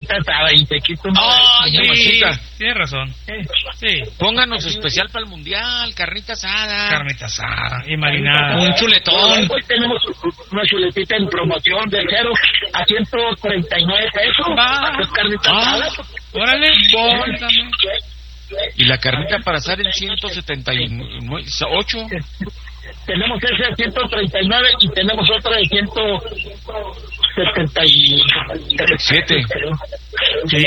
carnita asada y te quito una... Sí, tienes razón. Sí. Pónganos especial para el mundial, carnita asada. Y marinada. Un chuletón. Hoy tenemos una chuletita en promoción de 0 a 139 pesos. Carnita asada. Órale. Y la carnita para asar en 178. Tenemos ese de 139 y tenemos otra de 177. Sí.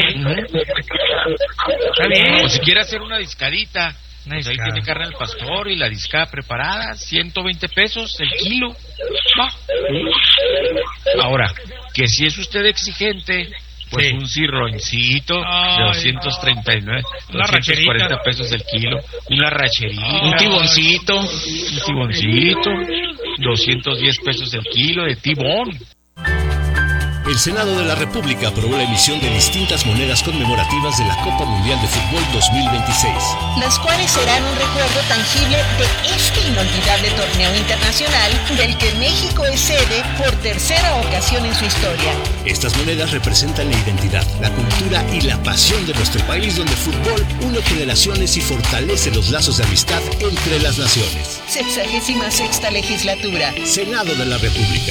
Está bien. O si quiere hacer una discadita, pues ahí tiene carne al pastor y la discada preparada, 120 pesos el kilo. Ahora, que si es usted exigente, pues un cirroncito de 239, 240 pesos el kilo, una racherita, un tiboncito, 210 pesos el kilo de tibón. El Senado de la República aprobó la emisión de distintas monedas conmemorativas de la Copa Mundial de Fútbol 2026. Las cuales serán un recuerdo tangible de este inolvidable torneo internacional del que México es sede por tercera ocasión en su historia. Estas monedas representan la identidad, la cultura y la pasión de nuestro país, donde el fútbol une generaciones y fortalece los lazos de amistad entre las naciones. 66ª legislatura. Senado de la República.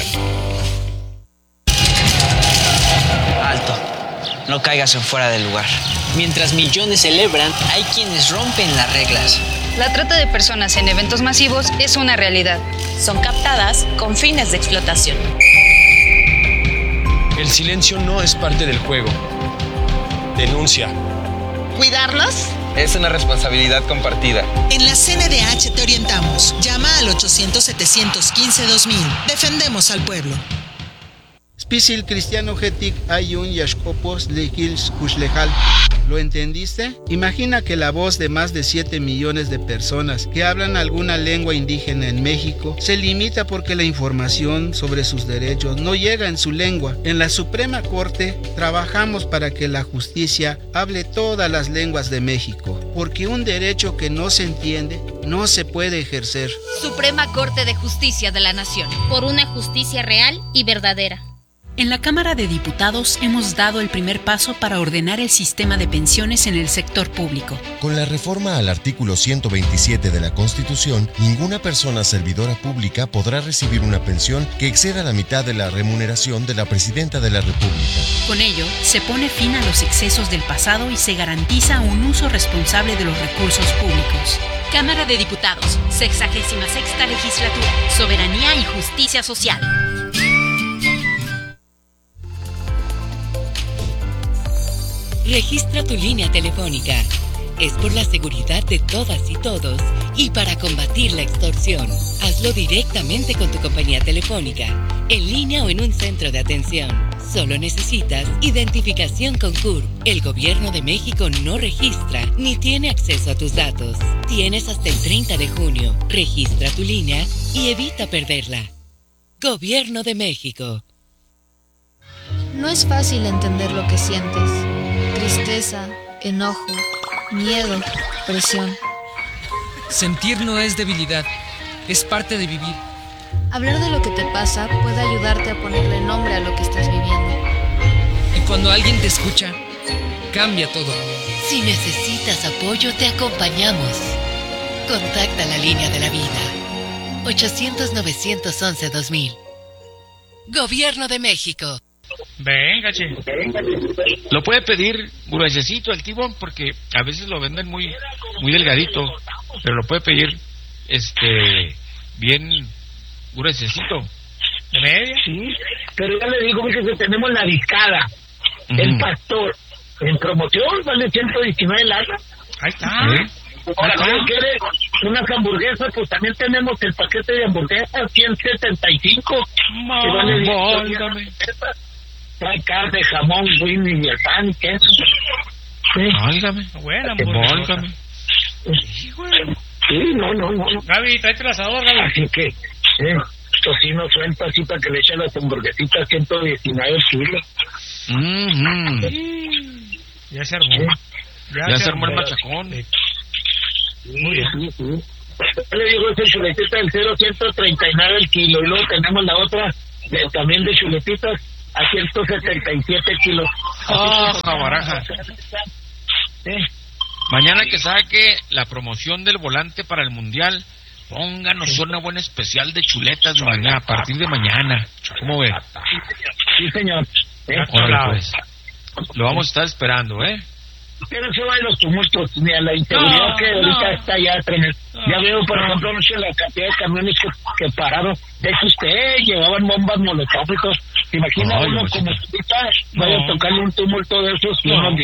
Alto, no caigas en fuera del lugar. Mientras millones celebran, hay quienes rompen las reglas. La trata de personas en eventos masivos es una realidad. Son captadas con fines de explotación. El silencio no es parte del juego. Denuncia. ¿Cuidarlos? Es una responsabilidad compartida. En la CNDH te orientamos. Llama al 800-715-2000. Defendemos al pueblo. Spisil cristiano hetik ayun yashkopos lehils kushlehal. ¿Lo entendiste? Imagina que la voz de más de 7 millones de personas que hablan alguna lengua indígena en México se limita porque la información sobre sus derechos no llega en su lengua. En la Suprema Corte trabajamos para que la justicia hable todas las lenguas de México, porque un derecho que no se entiende no se puede ejercer. Suprema Corte de Justicia de la Nación. Por una justicia real y verdadera. En la Cámara de Diputados hemos dado el primer paso para ordenar el sistema de pensiones en el sector público. Con la reforma al artículo 127 de la Constitución, ninguna persona servidora pública podrá recibir una pensión que exceda la mitad de la remuneración de la Presidenta de la República. Con ello, se pone fin a los excesos del pasado y se garantiza un uso responsable de los recursos públicos. Cámara de Diputados, 66ª legislatura, soberanía y justicia social. Registra tu línea telefónica. Es por la seguridad de todas y todos y para combatir la extorsión. Hazlo directamente con tu compañía telefónica, en línea o en un centro de atención. Solo necesitas identificación con CURP. El Gobierno de México no registra ni tiene acceso a tus datos. Tienes hasta el 30 de junio. Registra tu línea y evita perderla. Gobierno de México. No es fácil entender lo que sientes. Tristeza, enojo, miedo, presión. Sentir no es debilidad, es parte de vivir. Hablar de lo que te pasa puede ayudarte a ponerle nombre a lo que estás viviendo. Y cuando alguien te escucha, cambia todo. Si necesitas apoyo, te acompañamos. Contacta la línea de la vida. 800-911-2000. Gobierno de México. Venga, che. Lo puede pedir gruesecito el tibón, porque a veces lo venden muy delgadito, pero lo puede pedir bien gruesecito. ¿De media? Sí, pero ya le digo, que tenemos la discada, el pastor, en promoción, vale 119 largas. Ahí está. Ahora, si quiere unas hamburguesas, pues también tenemos el paquete de hamburguesas, 175. Válgame. Trae carne, jamón, wing y el pan y queso. Válgame. Buena hamburguesa. Sí, no. Gaby, tráete el asador, Gaby. Así que, tocino suelto así para que le echen las hamburguesitas 119 kilos. Ya se armó. Ya se armó el machacón. Muy bien. Sí. Yo le digo, es el chuletita del 0,139 el kilo. Y luego tenemos la otra, también de chuletitas, a 177 kilos. Baraja. Mañana que saque la promoción del volante para el Mundial, pónganos una buena especial de chuletas mañana, a partir de mañana. ¿Cómo ve? Sí, señor. Órale, pues. Lo vamos a estar esperando, ¿eh? Pero no se va a los tumultos, ni a la inseguridad que ahorita está ya tremendo. Ya veo, por ejemplo, anoche la cantidad de camiones que pararon. De hecho, llevaban bombas molotov y todo. ¿Se imagina uno como ahorita vaya a tocarle un tumulto de esos? No.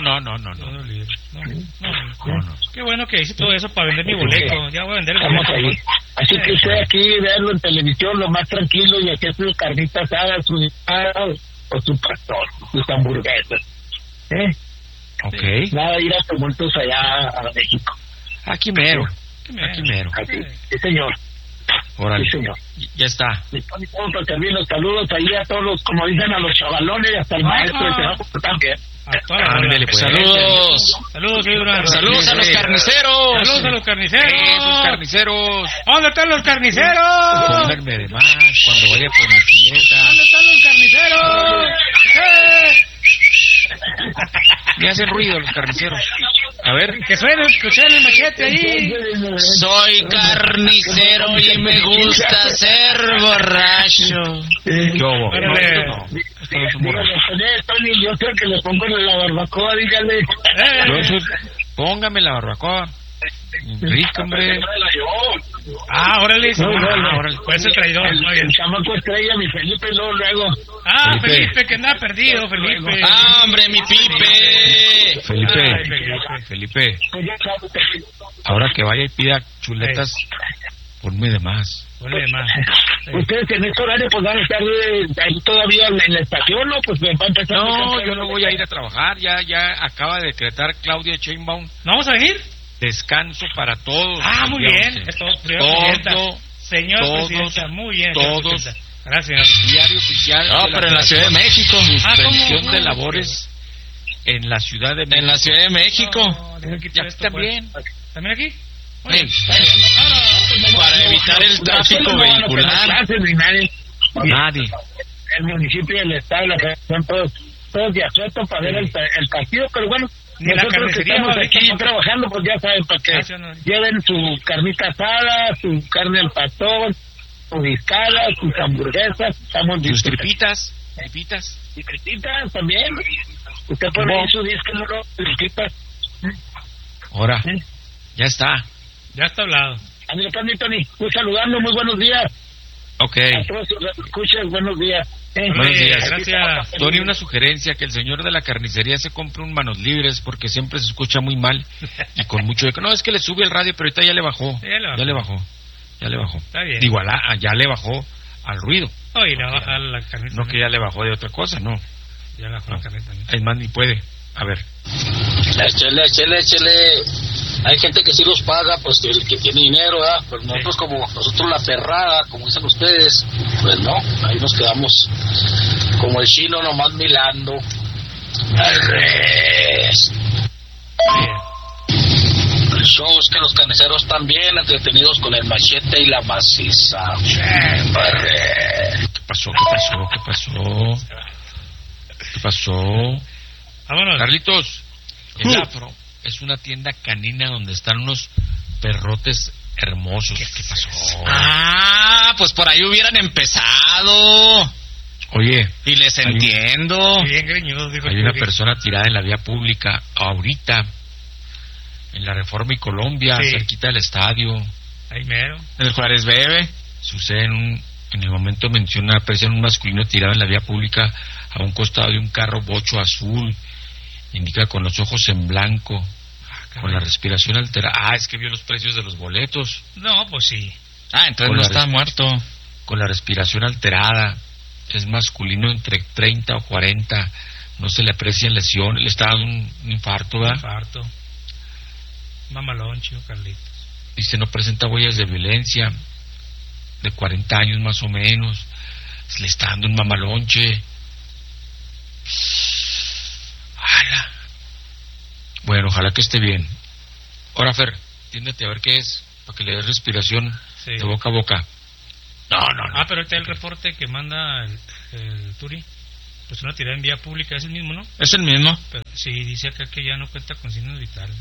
Qué bueno que hice todo eso para vender mi boleto. Ya voy a vender el boleto. Ahí. Así que usted aquí, verlo en televisión, lo más tranquilo, y hacer sus carnitas asadas, sus o su pastor, sus hamburguesas. Okay. Nada, ir a tumultos allá a México. Aquí mero. Aquí. Sí, señor. Órale. Sí, señor. Ya está. Para servir los saludos ahí a todos los, como dicen, a los chavalones y hasta el maestro de trabajo también. Ándale, pues. Saludos. Saludos, Abraham. Saludos a los carniceros. Saludos a los carniceros. Esos carniceros. ¿Dónde están los carniceros? Comerme de más cuando vaya por mi fileta. ¿Dónde están los carniceros? Me hacen ruido los carniceros. A ver. Que suene, escuchar el machete ahí. Soy carnicero y me gusta ser borracho. ¿Qué hubo? Tony, yo creo que le pongo la barbacoa, dígale. Póngame la barbacoa. Rico, hombre. Órale. Órale. Pues el traidor. Muy bien. El chamaco estrella, mi Felipe, luego. Felipe, que nada perdido, Felipe. ¡Hombre, mi Pipe! Felipe. Ahora que vaya y pida chuletas, ponme de más. Ustedes en este horario pues van a estar ahí todavía en la estación, ¿no? Pues van a empezar. No, yo no voy a ir a trabajar. Ya acaba de decretar Claudia Sheinbaum. ¿No vamos a venir? Descanso para todos. Muy bien. Señor presidenta, muy bien. Todos. Gracias. Diario oficial. Pero en la Ciudad de México. Suspensión de labores en la Ciudad de México. En la Ciudad de México. También. ¿También aquí? Para evitar el tráfico vehicular. Nadie. El municipio y el estado, la federación, todos de asueto para ver el partido, pero bueno. Nosotros que estamos aquí trabajando, pues ya saben, para que lleven su carnita asada, su carne al pastor, su discada, sus hamburguesas, sus tripitas. Y tripitas también. Usted pone ahí su disco, tripitas. Ahora, ya está. Ya está hablado. Amigo Tony, estoy saludando, muy buenos días. Ok. A todos los escuchas, buenos días. Buenos días. Gracias. Tony, una sugerencia, que el señor de la carnicería se compre un manos libres, porque siempre se escucha muy mal y con mucho eco. No, es que le sube el radio, pero ahorita ya le bajó. Ya le bajó. Está bien. Digo, ya le bajó al ruido. Y le baja la carnita. No, que ya le bajó de otra cosa, no. Ya le bajó la carnita también. El man ni puede. A ver. Échale. Hay gente que sí los paga, pues el que tiene dinero, ¿verdad? Pero nosotros, como nosotros la perrada, como dicen ustedes, pues no, ahí nos quedamos como el chino nomás milando. El show es que los carniceros están bien entretenidos con el machete y la maciza. ¿Qué pasó? Vámonos. Carlitos, el Afro es una tienda canina donde están unos perrotes hermosos. ¿Qué pasó? Pues por ahí hubieran empezado. Oye, y les entiendo. Bien greñudos, dijo. Hay una persona tirada en la vía pública ahorita, en la Reforma y Colombia, cerquita del estadio. Ahí mero. El Juárez Bebe. Sucede en el momento menciona, aparece un masculino tirado en la vía pública a un costado de un carro bocho azul. Indica con los ojos en blanco, con la respiración alterada. Es que vio los precios de los boletos. No, pues sí. Entonces no está muerto. Con la respiración alterada. Es masculino entre 30 o 40. No se le aprecian lesiones. Le está dando un infarto, ¿verdad? Infarto. Mamalón, chico Carlitos. Dice, no presenta huellas de violencia. De 40 años más o menos. Le está dando un mamalonche. Bueno, ojalá que esté bien. Ahora, Fer, tiéndete a ver qué es, para que le des respiración de boca a boca. No. Pero ahorita el reporte que manda el Turi. Pues una tirada en vía pública, es el mismo, ¿no? Es el mismo. Pero, sí, dice acá que ya no cuenta con signos vitales.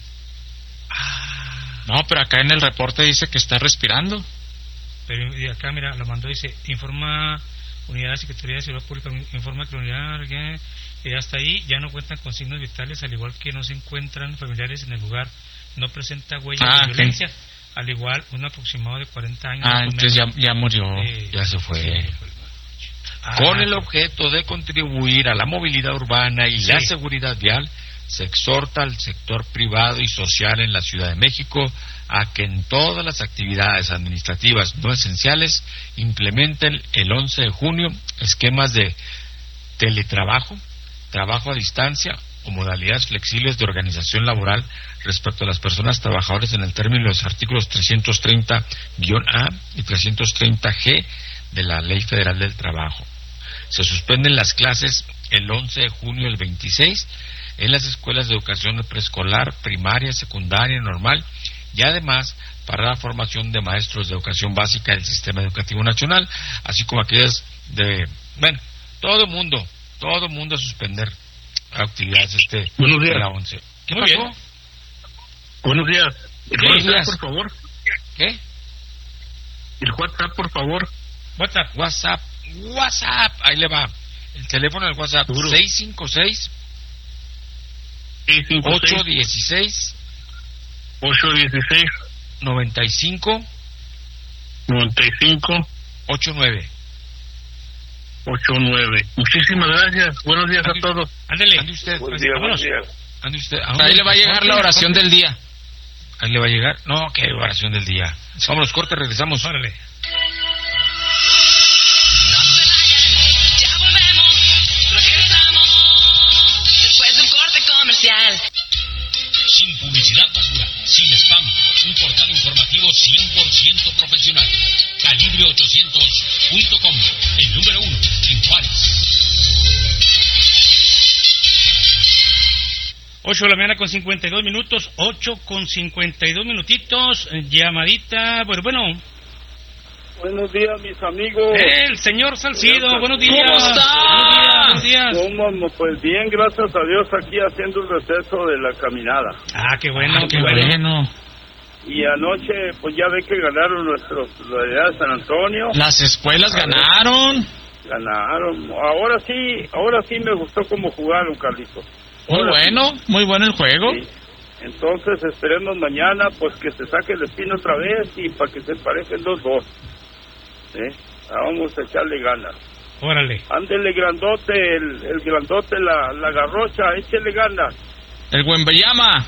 No, pero acá en el reporte dice que está respirando. Pero y acá, mira, lo mandó, dice, informa Unidad de Secretaría de Seguridad Pública, informa que la unidad que hasta ahí ya no cuentan con signos vitales, al igual que no se encuentran familiares en el lugar, no presenta huellas de violencia, al igual un aproximado de 40 años. Entonces ya murió, ya se fue. Con el objeto de contribuir a la movilidad urbana y la seguridad vial, se exhorta al sector privado y social en la Ciudad de México a que en todas las actividades administrativas no esenciales implementen el 11 de junio esquemas de teletrabajo, trabajo a distancia o modalidades flexibles de organización laboral respecto a las personas trabajadoras en el término de los artículos 330-A y 330G de la Ley Federal del Trabajo. Se suspenden las clases el 11 de junio del 26 en las escuelas de educación preescolar, primaria, secundaria, normal y además para la formación de maestros de educación básica del Sistema Educativo Nacional, así como aquellas de, todo mundo a suspender actividades Buenos días. de la 11. ¿Qué Muy pasó? Bien. Buenos días. Buenos días. Por favor. ¿Qué? El WhatsApp, por favor. WhatsApp, ahí le va. El teléfono del WhatsApp, 656 816 95 89. Muchísimas gracias. Buenos días a todos. Ándele. Ande usted. Buenos días. Ande usted. Ahí le va a llegar la oración del día. Ahí le va a llegar. No, qué oración del día. Vámonos, corte, regresamos. Órale. Sin publicidad basura, sin spam, un portal informativo 100% profesional. Calibre800.com, el número 1 en Juárez. 8 de la mañana con 52 minutos, 8 con 52 minutitos, llamadita, bueno. Buenos días, mis amigos. El señor Salcido, buenos días. ¿Cómo está? Buenos días. ¿Cómo? Pues bien, gracias a Dios, aquí haciendo el receso de la caminada. Qué bueno, qué bueno. Y anoche, pues ya ve que ganaron nuestros de San Antonio. Las escuelas ganaron. Ganaron. Ahora sí me gustó cómo jugaron, Carlitos. Muy bueno el juego. Sí. Entonces esperemos mañana, pues que se saque el espino otra vez y para que se parejen los dos. Vamos a echarle ganas. Órale. Ándele grandote, el grandote, la garrocha, échele ganas. El Wembeyama.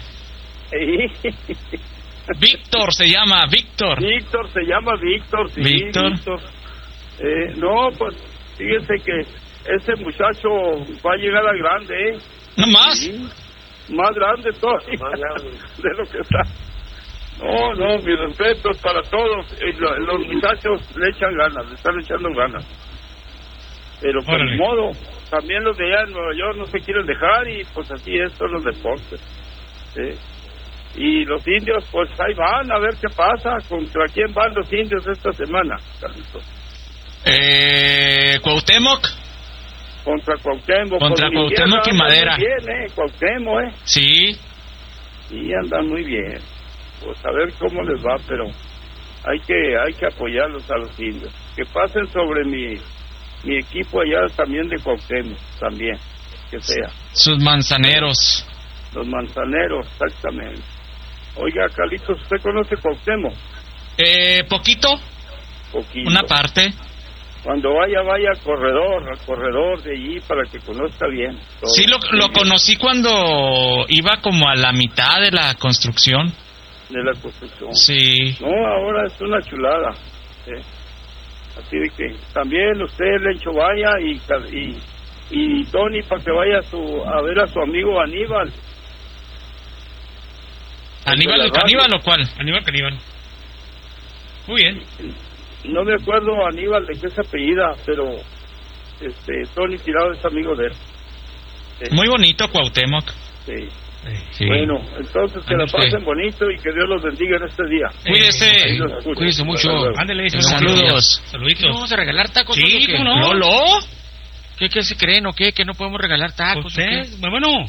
Víctor se llama, Víctor. Víctor se llama Víctor, sí. Víctor. No, pues fíjense que ese muchacho va a llegar a grande, ¿No más? Sí, más grande todavía de lo que está. No, mis respetos para todos. Los muchachos le echan ganas, le están echando ganas. Pero por el modo, también los de allá en Nueva York no se quieren dejar y pues así es, son los deportes. Y los indios, pues ahí van, a ver qué pasa. ¿Contra quién van los indios esta semana, Carlitos? Cuauhtémoc. Contra Cuauhtémoc. Contra Cuauhtémoc y Madera. Muy bien, Cuauhtémoc, Sí. Sí, andan muy bien. Pues a ver cómo les va, pero hay que apoyarlos a los indios. Que pasen sobre mi equipo allá también de Cuauhtémoc, también, que sea. Sus manzaneros. Los manzaneros, exactamente. Oiga, Carlitos, ¿usted conoce Cuauhtémoc? Poquito. Una parte. Cuando vaya al corredor de allí para que conozca bien. Todo. Sí, lo conocí cuando iba como a la mitad de la construcción. De la construcción. Sí. No, ahora es una chulada. Así de que también usted, Lencho, vaya y Tony, para que vaya a ver a su amigo Aníbal. ¿Aníbal el Caníbal o cuál? Aníbal Caníbal. Muy bien. No me acuerdo Aníbal de qué es apellida, pero Tony Tirado es amigo de él. Muy bonito Cuauhtémoc. Sí. Sí. Bueno, entonces que la pasen bonito y que Dios los bendiga en este día. Cuídese mucho. Ándele, saludos. Saluditos. ¿Vamos a regalar tacos? Sí, ¿cómo no? ¿Lolo? ¿Qué se creen o qué? ¿Que no podemos regalar tacos? ¿Ustedes? Bueno.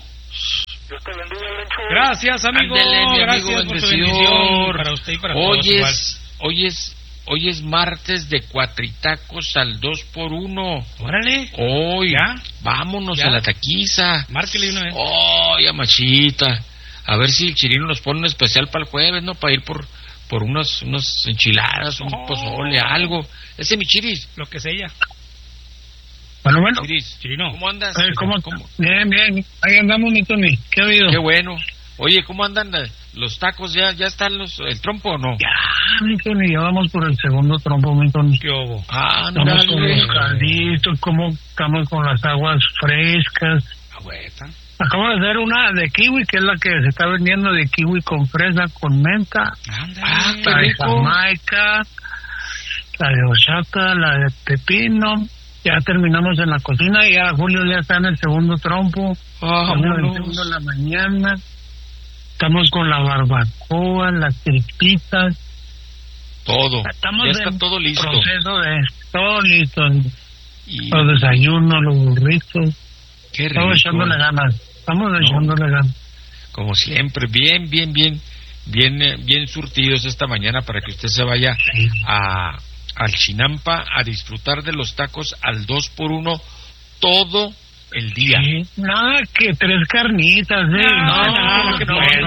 Gracias, amigo. Ándale, gracias amigo, por tu bendición. Para usted y para todos. Hoy es martes de cuatritacos al 2x1. Órale. Hoy. ¿Ya? Vámonos ¿Ya? a la taquiza. Márquele una vez. Ya machita. A ver si el Chirino nos pone un especial para el jueves, ¿no? Para ir por unas enchiladas, un pozole, algo. Ese mi Chiris. Lo que sea. Bueno. Chirino, ¿cómo andas? ¿Cómo? Bien. Ahí andamos, mi Tony. ¿Qué ha habido? Qué bueno. Oye, ¿cómo andan los tacos? ¿Ya están el trompo o no? Ya, mi Tony, ya vamos por el segundo trompo, mi Tony. ¿Qué hubo? Estamos con los calditos, estamos con las aguas frescas. Agüeta. Acabo de hacer una de kiwi, que es la que se está vendiendo, de kiwi con fresa, con menta. La de Jamaica, la de horchata, la de pepino. Ya terminamos en la cocina y ya Julio ya está en el segundo trompo. El segundo en la mañana. Estamos con la barbacoa, las tripitas. Todo. Estamos ya está todo listo. Proceso de todo listo. Los desayunos, los burritos. Qué rico. Estamos echándole ganas. Como siempre, bien surtidos esta mañana para que usted se vaya al Chinampa a disfrutar de los tacos al 2x1 todo el día. Sí, nada que 3 carnitas, No.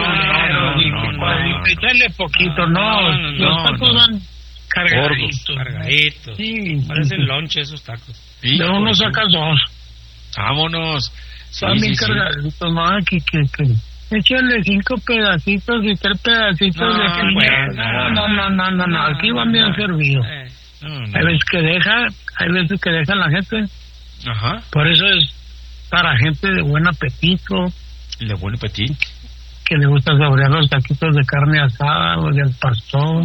Echarle poquito, los tacos van cargaditos. Sí. Parecen lonche esos tacos. De uno sacas 2. Vámonos. Están bien cargaditos, que échale 5 pedacitos y 3 pedacitos de piña. No, aquí van bien servidos. Hay veces que dejan la gente. Ajá. Por eso es para gente de buen apetito. ¿De buen apetito? Que le gusta saborear los taquitos de carne asada o del pastor.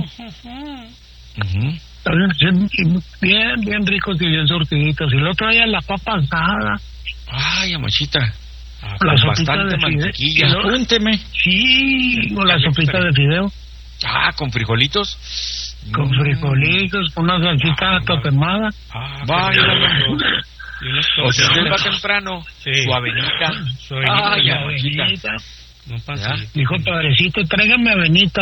Bien ricos y bien surtiditos. Y el otro día la papa asada. Ay, amachita. La sopita bastante de mantequilla. Cuénteme. Sí, o la sopita de fideo. ¿Con frijolitos? Con frijolitos, con una salsita tatemada. Vaya. O si usted va temprano, su avenita. Avenita. Dijo, padrecito, tráigame avenita.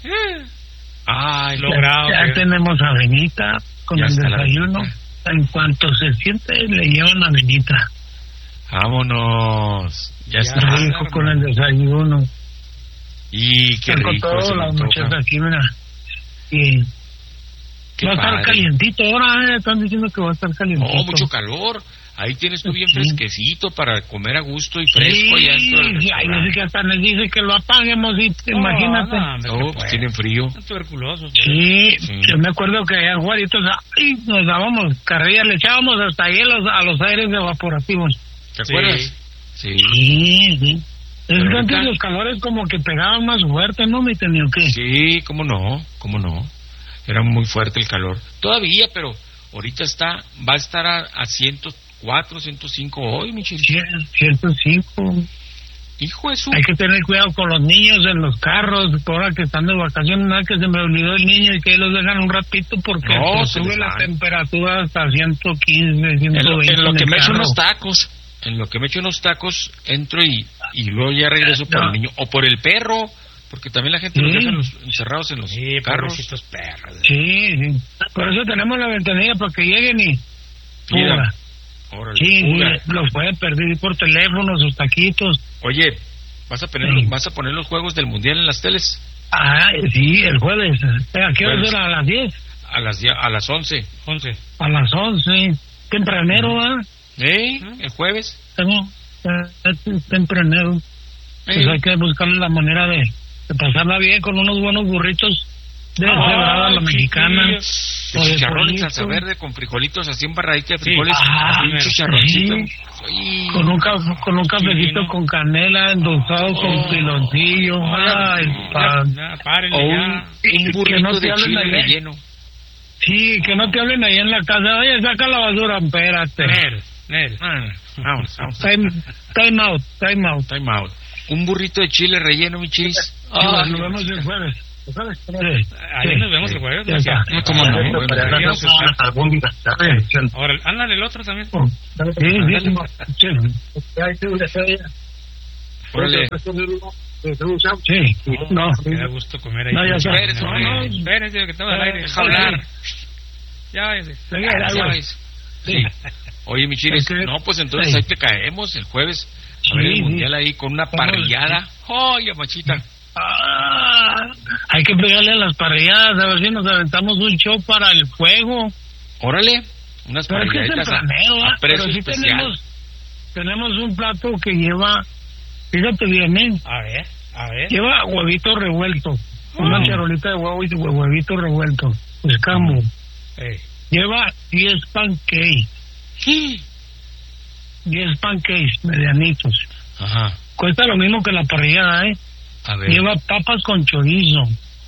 Logrado. Ya tenemos avenita con el desayuno. En cuanto se siente, le llevan avenita. Vámonos. Ya está. Rico con el desayuno. Y qué rico. Todas las noches aquí, mira. Y va a estar calientito ahora, están diciendo que va a estar calientito. Mucho calor. Ahí tienes tú bien fresquecito para comer a gusto y fresco. Sí, hay veces que hasta les dice que lo apaguemos, imagínate. Pues tienen frío. Tuberculosos. Sí, yo me acuerdo que allá en Juaritos nos dábamos carrilla, le echábamos hasta hielos a los aires evaporativos. ¿Te acuerdas? Sí. Es que antes los calores como que pegaban más fuerte, ¿no? ¿Me tenía qué? Sí, cómo no. Era muy fuerte el calor. Todavía, pero ahorita va a estar a 104, 105 hoy, mi chico. 105. Hijo de su... Hay que tener cuidado con los niños en los carros, ahora que están de vacaciones, nada que se me olvidó el niño y que los dejan un ratito porque sube la temperatura hasta 115, 120. En lo que me echo unos tacos, entro y luego ya regreso por el niño, o por el perro, porque también la gente los deja encerrados en los carros. Perros. Sí, por eso tenemos la ventanilla para que lleguen y... los pueden perder por teléfono, sus taquitos. Oye, ¿vas a poner los juegos del Mundial en las teles? Sí, el jueves. ¿A qué hora será? ¿A las 10? A las 11. A las 11. Tempranero, ¿verdad? El jueves. Tempranero. Pues hay que buscarle la manera de pasarla bien con unos buenos burritos de cebrada a la mexicana. De chicharrón y salsa verde con frijolitos así embarradita de frijoles. Un chicharroncito. Con un cafecito con canela, endulzado con piloncillo. O un burrito de chile relleno. Sí, que no te hablen ahí en la casa. Oye, saca la basura, espérate. Vamos. Time out. Un burrito de chile relleno, mi chiris. Nos vemos el jueves. Ahí nos vemos el jueves. ¿Cómo no? Ahora, ándale el otro también. Órale. Sí, no. Me da gusto comer ahí. No, ya sabes. Espérense, que estaba al aire. Deja hablar. Ya váyase. Sí. Oye, mi Chiris, no, pues entonces ahí te caemos el jueves a ver el mundial ahí con una parrillada. Oye, machita. Hay que pegarle a las parrilladas, a ver si nos aventamos un show para el juego. Órale, unas parrilladitas a precio pero sí especial. Tenemos un plato que lleva, fíjate bien, A ver. lleva huevito revuelto, una charolita de huevo y huevito revuelto, escambo. Lleva 10 pancakes. 10 pancakes medianitos. Ajá. Cuesta lo mismo que la parrillada, A ver. Lleva papas con chorizo.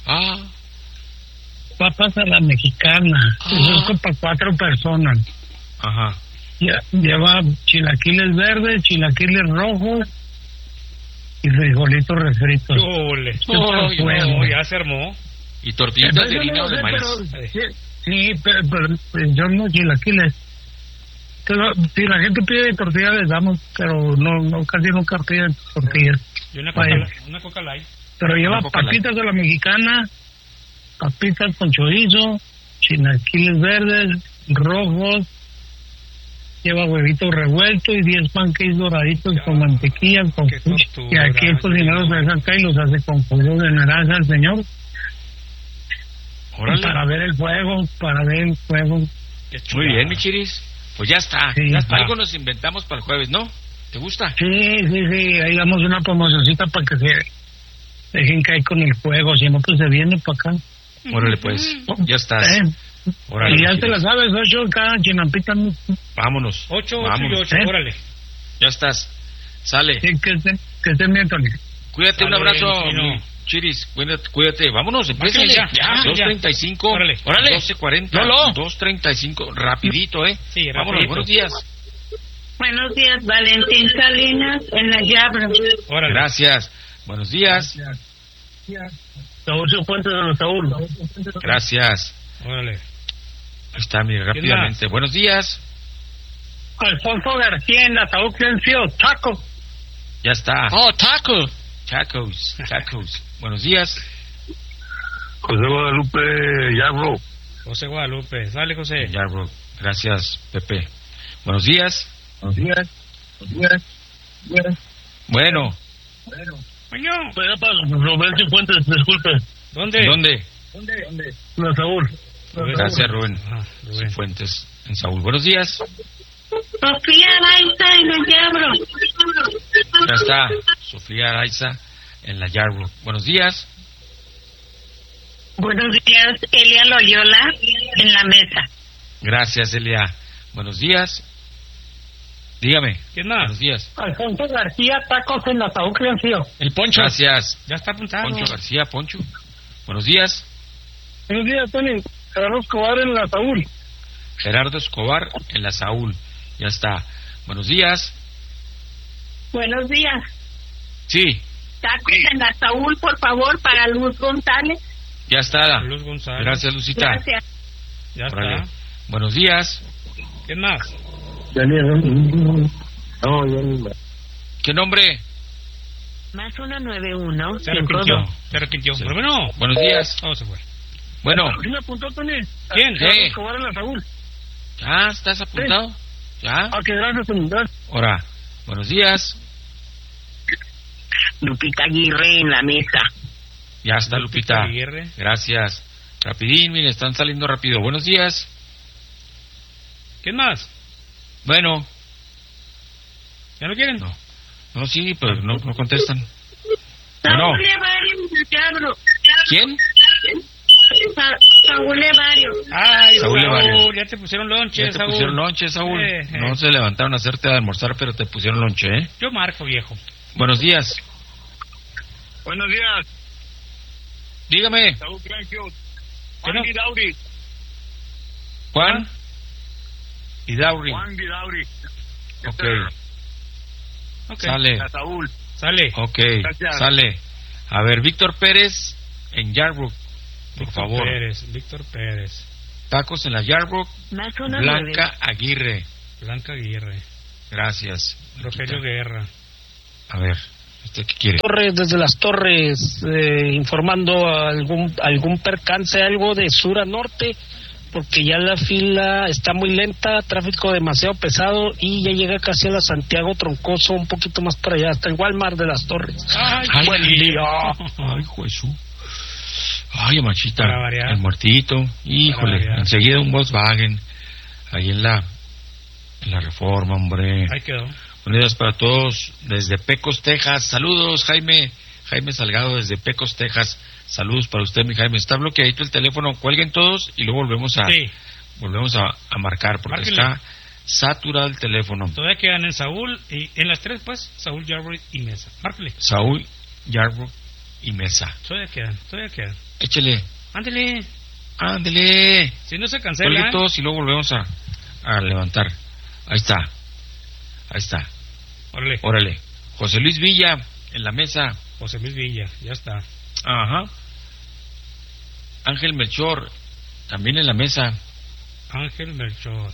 Papas a la mexicana. Eso es para 4 personas. Ajá. Lleva chilaquiles verdes, chilaquiles rojos y frijolitos refritos. Ya se armó. ¿Y tortillitas de harina o de maíz? Sí, pero yo no chilaquiles. Pero, si la gente pide tortillas les damos, pero no casi nunca piden tortillas. Y una coca light. Pero lleva papitas de la mexicana, papitas con chorizo, chilaquiles verdes, rojos, lleva huevito revuelto y 10 pancakes doraditos con mantequilla, con y aquí el cocinero se saca y los hace con jugo de naranja al señor. Órale. Para ver el fuego. Muy bien, mi Chiris. Pues ya está. Sí, Algo nos inventamos para el jueves, ¿no? ¿Te gusta? Sí. Ahí damos una promocioncita para que se dejen caer con el fuego. Si no, pues se viene para acá. Órale, pues. Ya estás. Órale, y ya te la sabes, 8 cada chinampita. Vámonos. 8 y 8, órale. Ya estás. Sale. Sí, que estén bien, Tony. Cuídate, Sale, un abrazo, Chino. Chiris. Cuídate. Vámonos, empiézale. Ya. 2:35. Órale. 12:40. 2:35. Rapidito, Sí, vámonos, buenos días. Buenos días, Valentín Salinas, en la llave. Órale. Gracias. Buenos días. Saúl Fuentes de los Saúl. Gracias. Órale. Ahí está, mire, rápidamente. Buenos días. Alfonso García en la Saúl Clencio, taco. Ya está. Taco. Tacos. Buenos días. José Guadalupe Yarbrough. José Guadalupe. Sale, José. Yarbrough. Gracias, Pepe. Buenos días. Bueno. Pero para Roberto Fuentes, disculpe. ¿Dónde? La Saúl. Gracias, Rubén. Fuentes en Saúl. Buenos días. Sofía Araiza en la Yarbrough. Ya está. Sofía Araiza en la Yarbrough. Buenos días. Buenos días, Elia Loyola en la mesa. Gracias, Elia. Buenos días. Dígame. ¿Quién más? Buenos días. Alfonso García, tacos en la Saúl Clencio. El Poncho. Gracias. Ya está apuntado. Poncho García, Poncho. Buenos días. Buenos días, Tony. Gerardo Escobar en la Saúl. Gerardo Escobar en la Saúl. Ya está. Buenos días. Buenos días. Sí. Tacos en la Saúl, por favor, para Luz González. Ya está. Luz González. Gracias, Lucita. Gracias. Ya Órale. está. Buenos días. ¿Quién más? ¿Qué nombre? Más 191. Se arrepintió. Sí. Pero bueno. Buenos días. ¿Cómo se fue? Bueno. ¿Sí me apuntó, Tony? ¿Quién? Gerardo Escobar en la Saúl. ¿Ya estás apuntado? Sí. ¿Ya? Ok, gracias, Tony. Ahora. Buenos días. Lupita Aguirre en la mesa. Ya está, Lupita. Aguirre. Gracias. Rapidín, mire, están saliendo rápido. Buenos días. ¿Quién más? Bueno. ¿Ya no quieren? No, sí, pero no contestan. Bueno. Saúl Evario en la Yarbrough. ¿Quién? Saúl Evario. Ay, Saúl Evario. Ya te pusieron lonche, Ya te Saúl. pusieron lonche, Saúl. No se levantaron a hacerte de almorzar, pero te pusieron lonche, ¿eh? Yo marco, viejo. Buenos días. Buenos días. Dígame. Saúl Clencio. Juan Vidauri. Juan Vidauri. Juan Vidauri. Ok. Sale. La Saúl. Sale. Ok. Gracias. Sale. A ver, Víctor Pérez en Yarbrough, por favor. Víctor Pérez. Tacos en la Yarbrough, Blanca Aguirre. Blanca Aguirre. Gracias. Rogelio Guerra. A ver, ¿usted qué quiere? Torres, desde las Torres, informando algún percance, algo de sur a norte, porque ya la fila está muy lenta, tráfico demasiado pesado y ya llega casi a la Santiago Troncoso, un poquito más para allá, hasta el Walmart de las Torres. Ay, buen día. Ay, Jesús. Ay, machita, el muertito. Híjole, enseguida un Volkswagen ahí en la Reforma, hombre. Ahí quedó. Buenos días para todos desde Pecos, Texas. Saludos, Jaime Salgado desde Pecos, Texas. Saludos para usted, mi Jaime. Está bloqueadito el teléfono, cuelguen todos y luego volvemos a marcar porque está saturado el teléfono. Todavía quedan en Saúl y en las tres, pues, Saúl, Yarbrough y Mesa. Márquele. Saúl, Yarbrough y Mesa. Todavía quedan. Échele. Ándele. Si no se cancela. Cuelguen todos y luego volvemos a levantar. Ahí está. Órale. José Luis Villa en la mesa. José Luis Villa, ya está. Ajá. Ángel Melchor también en la mesa. Ángel Melchor.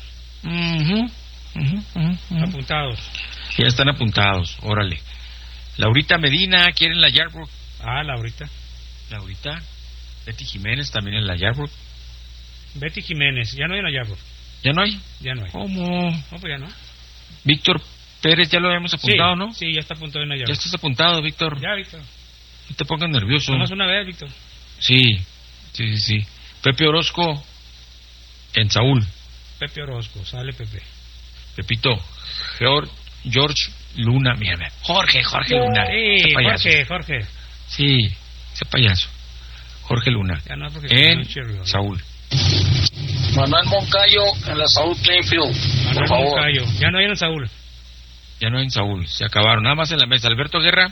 Apuntados. Ya están apuntados, órale. Laurita Medina, ¿quieren la Yarbrough? Laurita. Betty Jiménez también en la Yarbrough. Betty Jiménez, ya no hay en la Yarbrough. ¿Ya no hay? Ya no hay. ¿Cómo? No, pues ya no. Víctor Pérez, ya lo habíamos apuntado, ¿no? Sí, ya está apuntado en la Yarbrough. Ya estás apuntado, Víctor. Ya, Víctor. No te pongas nervioso. Nomás una vez, Víctor. Sí. Pepe Orozco en Saúl. Pepe Orozco, sale Pepe. Pepito, George Luna, mira, Jorge Luna. Jorge. Sí, ese payaso. Jorge Luna. Ya no, en Saúl. Manuel Moncayo en la Saúl Plainfield. Por favor. Moncayo. Ya no hay en Saúl. Ya no hay en Saúl, se acabaron. Nada más en la mesa. Alberto Guerra.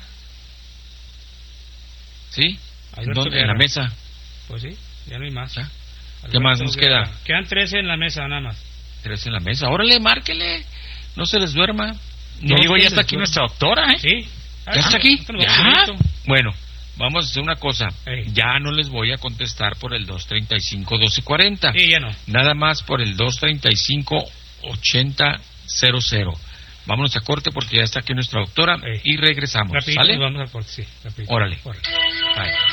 ¿Sí? En la mesa. Pues sí, ya no hay más. ¿Qué más nos queda? Quedan 13 en la mesa, nada más. 13 en la mesa. Órale, márquele. No se les duerma. Ya está aquí nuestra doctora, ¿eh? Sí. ¿Ya está aquí? ¿Ya? Bueno, vamos a hacer una cosa. Ya no les voy a contestar por el 235-1240. Sí, ya no. Nada más por el 235-8000. Vámonos a corte porque ya está aquí nuestra doctora y regresamos. Rapidito, ¿sale? Vamos a corte, sí. Rapidito. Órale. Bye.